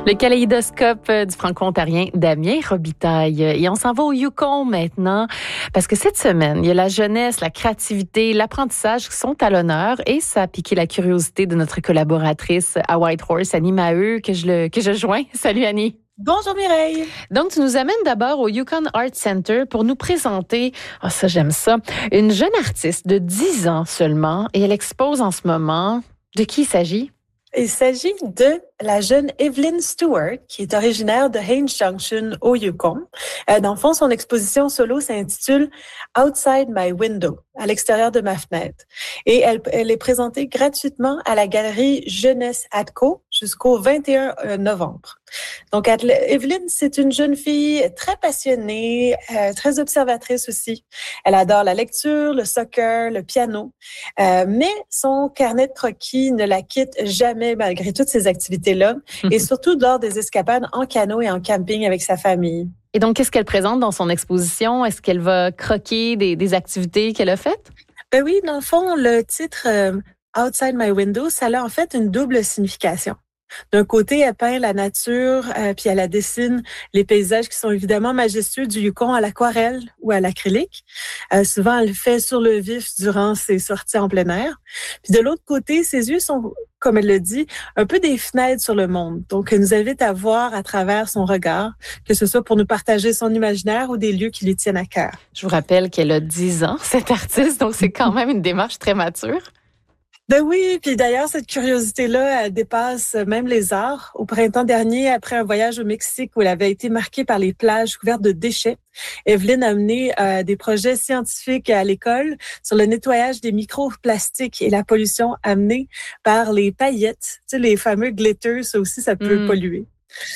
Le kaléidoscope du franco-ontarien Damien Robitaille. Et on s'en va au Yukon maintenant, parce que cette semaine, il y a la jeunesse, la créativité, l'apprentissage qui sont à l'honneur et ça a piqué la curiosité de notre collaboratrice à Whitehorse, Annie Maheu, que je joins. Salut Annie. Bonjour Mireille. Donc, tu nous amènes d'abord au Yukon Art Center pour nous présenter, ça j'aime ça, une jeune artiste de 10 ans seulement et elle expose en ce moment. De qui il s'agit? Il s'agit de la jeune Evelyn Stewart, qui est originaire de Haines Junction au Yukon. Dans le fond, son exposition solo s'intitule Outside My Window, à l'extérieur de ma fenêtre. Et elle est présentée gratuitement à la galerie Jeunesse Atco jusqu'au 21 novembre. Donc, Evelyn, c'est une jeune fille très passionnée, très observatrice aussi. Elle adore la lecture, le soccer, le piano, mais son carnet de croquis ne la quitte jamais malgré toutes ces activités-là, et surtout lors des escapades en canot et en camping avec sa famille. Et donc, qu'est-ce qu'elle présente dans son exposition? Est-ce qu'elle va croquer des activités qu'elle a faites? Ben oui, dans le fond, le titre Outside My Window, ça a en fait une double signification. D'un côté, elle peint la nature, puis elle dessine les paysages qui sont évidemment majestueux du Yukon à l'aquarelle ou à l'acrylique. Souvent, elle le fait sur le vif durant ses sorties en plein air. Puis de l'autre côté, ses yeux sont, comme elle le dit, un peu des fenêtres sur le monde. Donc, elle nous invite à voir à travers son regard, que ce soit pour nous partager son imaginaire ou des lieux qui lui tiennent à cœur. Je vous rappelle qu'elle a 10 ans, cette artiste, donc c'est quand même une démarche très mature. Ben oui, puis d'ailleurs, cette curiosité-là, elle dépasse même les arts. Au printemps dernier, après un voyage au Mexique où elle avait été marquée par les plages couvertes de déchets, Evelyn a mené des projets scientifiques à l'école sur le nettoyage des microplastiques et la pollution amenée par les paillettes. Tu sais, les fameux glitters, ça aussi, ça peut polluer.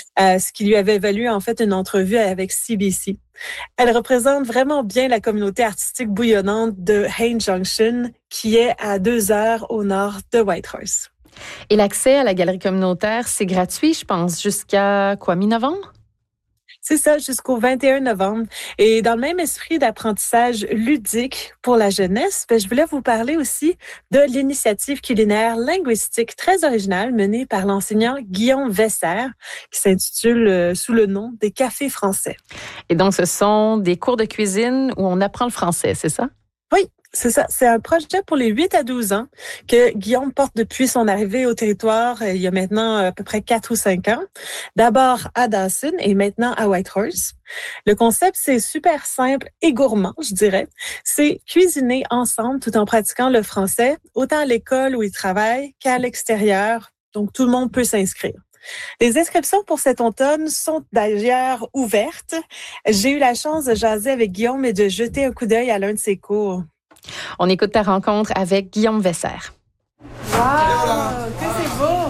Ce qui lui avait valu en fait une entrevue avec CBC. Elle représente vraiment bien la communauté artistique bouillonnante de Haines Junction, qui est à 2 heures au nord de Whitehorse. Et l'accès à la galerie communautaire, c'est gratuit, je pense, jusqu'à mi-novembre? C'est ça, jusqu'au 21 novembre. Et dans le même esprit d'apprentissage ludique pour la jeunesse, je voulais vous parler aussi de l'initiative culinaire linguistique très originale menée par l'enseignant Guillaume Vesser, qui s'intitule sous le nom des cafés français. Et donc, ce sont des cours de cuisine où on apprend le français, c'est ça? Oui. C'est ça. C'est un projet pour les 8 à 12 ans que Guillaume porte depuis son arrivée au territoire il y a maintenant à peu près 4 ou 5 ans. D'abord à Dawson et maintenant à Whitehorse. Le concept, c'est super simple et gourmand, je dirais. C'est cuisiner ensemble tout en pratiquant le français, autant à l'école où il travaille qu'à l'extérieur. Donc, tout le monde peut s'inscrire. Les inscriptions pour cet automne sont d'ailleurs ouvertes. J'ai eu la chance de jaser avec Guillaume et de jeter un coup d'œil à l'un de ses cours. On écoute ta rencontre avec Guillaume Vesser. Wow, que c'est beau!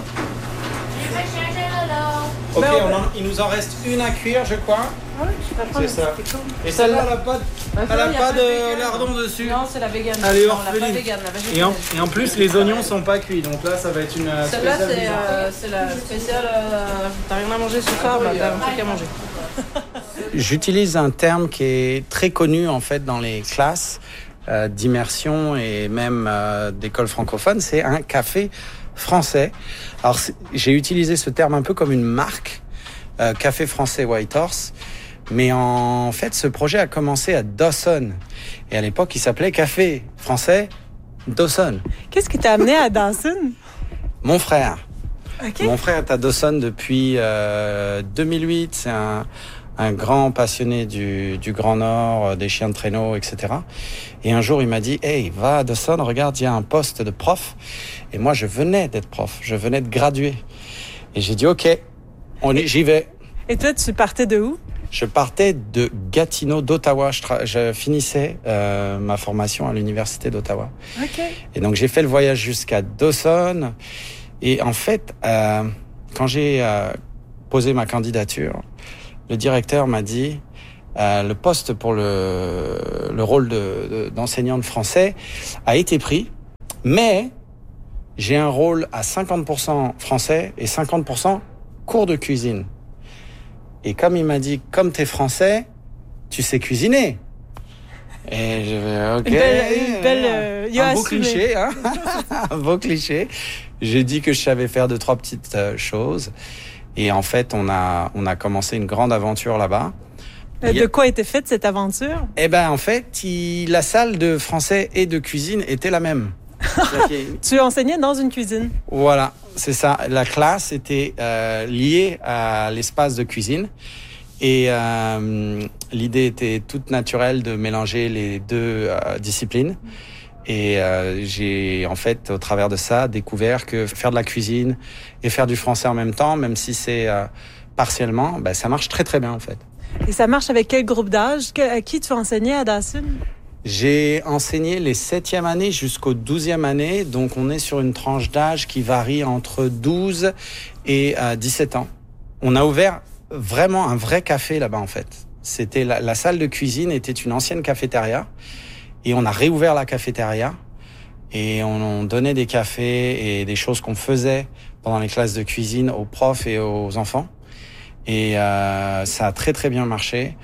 Ok, il nous en reste une à cuire, je crois. Oui, c'est ça. Et celle-là, elle n'a pas de lardon dessus. Non, c'est la végane. Allez, orpheline. Et en plus, les oignons sont pas cuits, donc là, ça va être une celle-là, spéciale. c'est la spéciale. T'as rien à manger ce soir, t'as un truc à manger. J'utilise un terme qui est très connu en fait dans les classes d'immersion et même d'école francophone, c'est un café français. Alors j'ai utilisé ce terme un peu comme une marque, Café français Whitehorse, mais en fait ce projet a commencé à Dawson et à l'époque il s'appelait Café français Dawson. Qu'est-ce qui t'a amené à Dawson? Mon frère. Okay. Mon frère est à Dawson depuis 2008, c'est un grand passionné du Grand Nord, des chiens de traîneau, etc. Et un jour, il m'a dit « Hey, va à Dawson, regarde, il y a un poste de prof. » Et moi, je venais d'être prof, je venais de graduer. Et j'ai dit « Ok, j'y vais. » Et toi, tu partais de où? Je partais de Gatineau, d'Ottawa. Je finissais ma formation à l'université d'Ottawa. Okay. Et donc, j'ai fait le voyage jusqu'à Dawson. Et en fait, quand j'ai posé ma candidature, le directeur m'a dit le poste pour le rôle d'enseignant de français a été pris, mais j'ai un rôle à 50% français et 50% cours de cuisine. Et comme il m'a dit, comme t'es français, tu sais cuisiner. Et je vais, ok. Un beau cliché, hein. Un beau cliché. J'ai dit que je savais faire 2-3 petites choses. Et en fait, on a commencé une grande aventure là-bas. De quoi était faite cette aventure? Eh ben, en fait, la salle de français et de cuisine était la même. Tu enseignais dans une cuisine? Voilà, c'est ça. La classe était liée à l'espace de cuisine. Et l'idée était toute naturelle de mélanger les deux disciplines. Et j'ai, en fait, au travers de ça, découvert que faire de la cuisine et faire du français en même temps, même si c'est partiellement, ça marche très, très bien, en fait. Et ça marche avec quel groupe d'âge? À qui tu enseignais à Dawson? J'ai enseigné les 7e années jusqu'aux 12e années. Donc, on est sur une tranche d'âge qui varie entre 12 et 17 ans. On a ouvert vraiment un vrai café là-bas, en fait. C'était la salle de cuisine était une ancienne cafétéria. Et on a réouvert la cafétéria. Et on donnait des cafés et des choses qu'on faisait pendant les classes de cuisine aux profs et aux enfants. Et ça a très, très bien marché.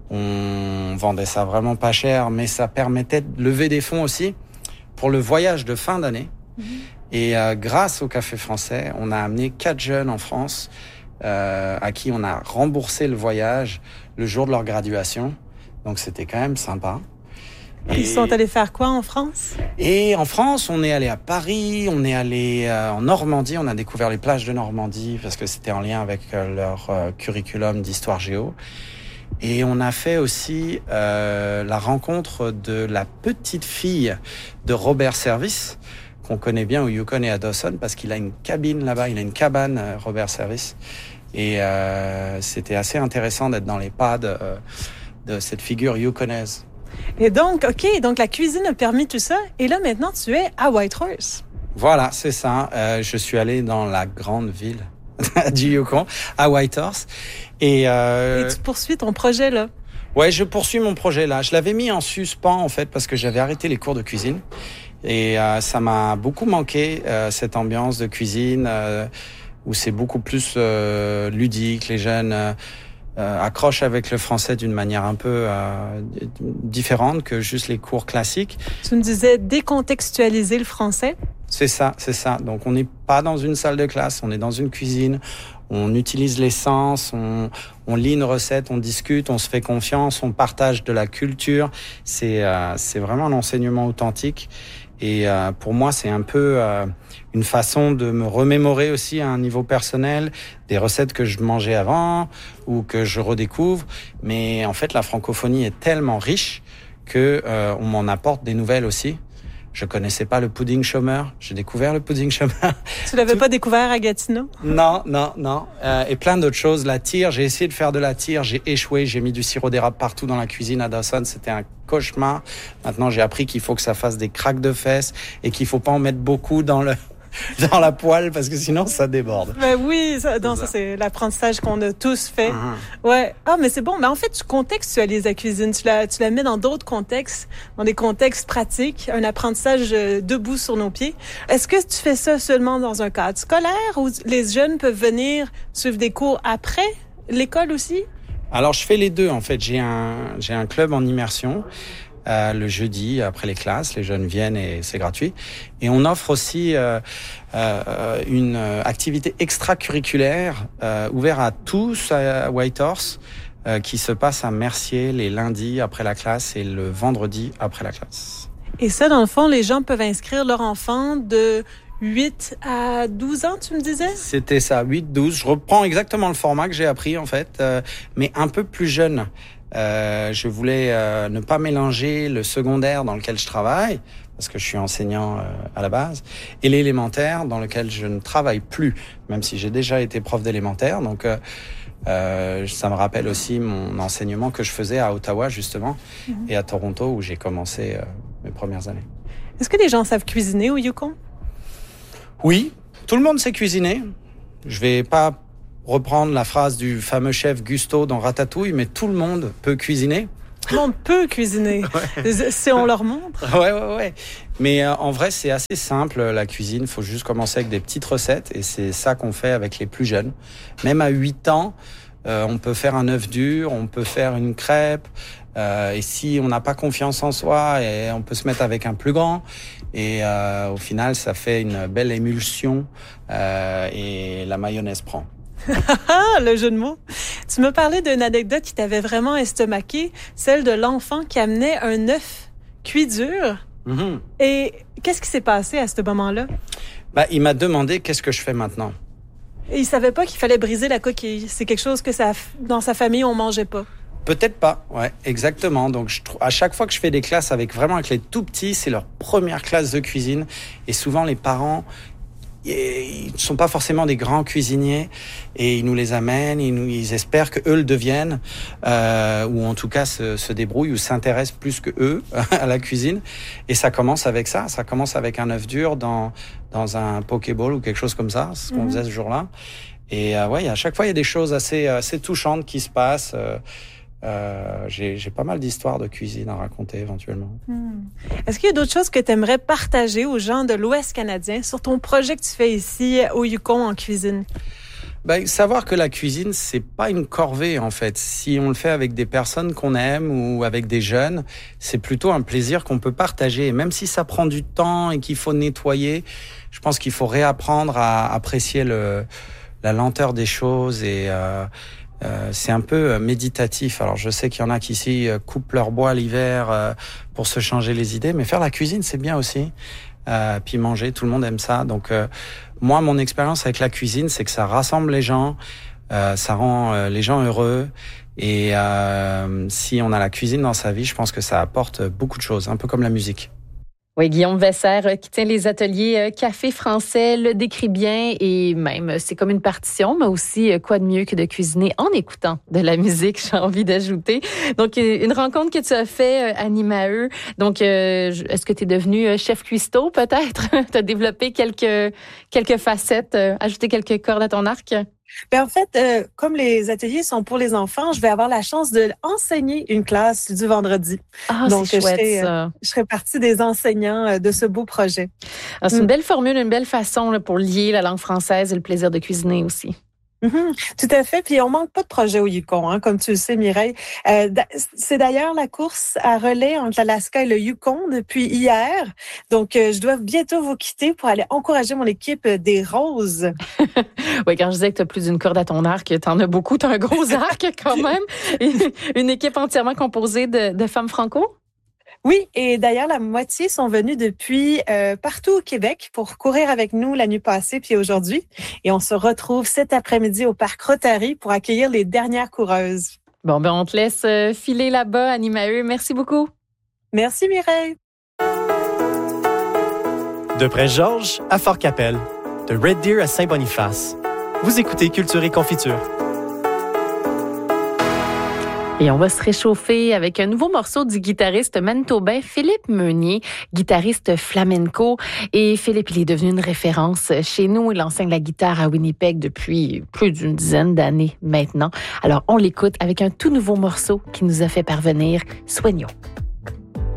On vendait ça vraiment pas cher, mais ça permettait de lever des fonds aussi pour le voyage de fin d'année. Mmh. Et grâce au Café Français, on a amené 4 jeunes en France à qui on a remboursé le voyage le jour de leur graduation. Donc c'était quand même sympa. Ils sont allés faire quoi en France? Et en France, on est allé à Paris, on est allé en Normandie, on a découvert les plages de Normandie parce que c'était en lien avec leur curriculum d'histoire géo. Et on a fait aussi la rencontre de la petite fille de Robert Service, qu'on connaît bien au Yukon et à Dawson, parce qu'il a une cabine là-bas, il a une cabane, Robert Service. Et c'était assez intéressant d'être dans les pas de cette figure yukonaise. Et donc, donc la cuisine a permis tout ça. Et là, maintenant, tu es à Whitehorse. Voilà, c'est ça. Je suis allé dans la grande ville du Yukon, à Whitehorse. Et tu poursuis ton projet, là? Ouais, je poursuis mon projet, là. Je l'avais mis en suspens, en fait, parce que j'avais arrêté les cours de cuisine. Et ça m'a beaucoup manqué, cette ambiance de cuisine, où c'est beaucoup plus ludique. Les jeunes accrochent avec le français d'une manière un peu différente que juste les cours classiques. Tu me disais décontextualiser le français? C'est ça, c'est ça. Donc on n'est pas dans une salle de classe, on est dans une cuisine. On utilise les sens, on lit une recette, on discute, on se fait confiance, on partage de la culture. C'est vraiment un enseignement authentique. Et pour moi, c'est un peu une façon de me remémorer aussi à un niveau personnel des recettes que je mangeais avant ou que je redécouvre. Mais en fait, la francophonie est tellement riche que on m'en apporte des nouvelles aussi. Je connaissais pas le pudding chômeur. J'ai découvert le pudding chômeur. Tu l'avais pas découvert à Gatineau? Non. Et plein d'autres choses. La tire, j'ai essayé de faire de la tire. J'ai échoué. J'ai mis du sirop d'érable partout dans la cuisine à Dawson. C'était un cauchemar. Maintenant, j'ai appris qu'il faut que ça fasse des craques de fesses et qu'il faut pas en mettre beaucoup dans la poêle parce que sinon ça déborde. Ben oui, ça c'est l'apprentissage qu'on a tous fait. Ouais. Ah, mais c'est bon. Mais en fait, tu contextualises la cuisine. Tu la mets dans d'autres contextes, dans des contextes pratiques, un apprentissage debout sur nos pieds. Est-ce que tu fais ça seulement dans un cadre scolaire ou les jeunes peuvent venir suivre des cours après l'école aussi? Alors, je fais les deux. En fait, j'ai un club en immersion. Le jeudi, après les classes, les jeunes viennent et c'est gratuit. Et on offre aussi une activité extracurriculaire ouverte à tous à Whitehorse qui se passe à Mercier les lundis après la classe et le vendredi après la classe. Et ça, dans le fond, les gens peuvent inscrire leur enfant de 8 à 12 ans, tu me disais? C'était ça, 8-12. Je reprends exactement le format que j'ai appris, en fait, mais un peu plus jeune. Je voulais ne pas mélanger le secondaire dans lequel je travaille, parce que je suis enseignant à la base, et l'élémentaire dans lequel je ne travaille plus, même si j'ai déjà été prof d'élémentaire. Donc, ça me rappelle aussi mon enseignement que je faisais à Ottawa, justement, et à Toronto, où j'ai commencé mes premières années. Est-ce que les gens savent cuisiner au Yukon? Oui, tout le monde sait cuisiner. Je vais pas reprendre la phrase du fameux chef Gusteau dans Ratatouille, mais tout le monde peut cuisiner. Tout le monde peut cuisiner, ouais. Si on leur montre. Ouais. Mais en vrai, c'est assez simple, la cuisine. Il faut juste commencer avec des petites recettes, et c'est ça qu'on fait avec les plus jeunes. Même à 8 ans, on peut faire un œuf dur, on peut faire une crêpe, et si on n'a pas confiance en soi, et on peut se mettre avec un plus grand. Et au final, ça fait une belle émulsion, et la mayonnaise prend. Ah, le jeu de mots. Tu m'as parlé d'une anecdote qui t'avait vraiment estomaqué, celle de l'enfant qui amenait un œuf cuit dur. Mm-hmm. Et qu'est-ce qui s'est passé à ce moment-là? Il m'a demandé qu'est-ce que je fais maintenant. Et il savait pas qu'il fallait briser la coquille. C'est quelque chose que dans sa famille, on mangeait pas. Peut-être pas, ouais, exactement. Donc, à chaque fois que je fais des classes avec les tout petits, c'est leur première classe de cuisine. Et souvent, les parents, ils ne sont pas forcément des grands cuisiniers et ils nous les amènent, ils espèrent que eux le deviennent, ou en tout cas se débrouillent ou s'intéressent plus que eux à la cuisine. Et ça commence avec ça. Ça commence avec un œuf dur dans un pokéball ou quelque chose comme ça. C'est ce qu'on faisait ce jour-là. Et à chaque fois, il y a des choses assez touchantes qui se passent. J'ai pas mal d'histoires de cuisine à raconter éventuellement. Est-ce qu'il y a d'autres choses que tu aimerais partager aux gens de l'Ouest canadien sur ton projet que tu fais ici au Yukon en cuisine? Savoir que la cuisine, c'est pas une corvée en fait. Si on le fait avec des personnes qu'on aime ou avec des jeunes, c'est plutôt un plaisir qu'on peut partager. Et même si ça prend du temps et qu'il faut nettoyer, je pense qu'il faut réapprendre à apprécier la lenteur des choses et c'est un peu méditatif. Alors je sais qu'il y en a qui ici coupent leur bois l'hiver pour se changer les idées, mais faire la cuisine c'est bien aussi. Puis manger, tout le monde aime ça. Donc moi, mon expérience avec la cuisine, c'est que ça rassemble les gens, ça rend les gens heureux. Et si on a la cuisine dans sa vie, je pense que ça apporte beaucoup de choses, un peu comme la musique. Oui, Guillaume Vesser qui tient les ateliers Café Français le décrit bien et même c'est comme une partition, mais aussi quoi de mieux que de cuisiner en écoutant de la musique, j'ai envie d'ajouter. Donc, une rencontre que tu as fait à Nimaeux. Donc, est-ce que tu es devenu chef cuistot peut-être? Tu as développé quelques facettes, ajouté quelques cordes à ton arc? En fait, comme les ateliers sont pour les enfants, je vais avoir la chance de enseigner une classe du vendredi. Ah, donc, c'est chouette, ça. Je serai partie des enseignants de ce beau projet. Alors, c'est une belle formule, une belle façon là, pour lier la langue française et le plaisir de cuisiner aussi. Tout à fait. Puis on manque pas de projets au Yukon, hein, comme tu le sais, Mireille. C'est d'ailleurs la course à relais entre l'Alaska et le Yukon depuis hier. Donc, je dois bientôt vous quitter pour aller encourager mon équipe des Roses. Oui, quand je disais que tu as plus d'une corde à ton arc, tu en as beaucoup. Tu as un gros arc quand même. Une équipe entièrement composée de femmes franco? Oui, et d'ailleurs, la moitié sont venus depuis partout au Québec pour courir avec nous la nuit passée puis aujourd'hui. Et on se retrouve cet après-midi au Parc Rotary pour accueillir les dernières coureuses. Bon, on te laisse filer là-bas à Nimaeux. Merci beaucoup. Merci, Mireille. De Prince-Georges à Fort-Capelle, de Red Deer à Saint-Boniface. Vous écoutez Culture et Confiture. Et on va se réchauffer avec un nouveau morceau du guitariste manitobain Philippe Meunier, guitariste flamenco. Et Philippe, il est devenu une référence chez nous. Il enseigne la guitare à Winnipeg depuis plus d'une dizaine d'années maintenant. Alors, on l'écoute avec un tout nouveau morceau qui nous a fait parvenir Soignons.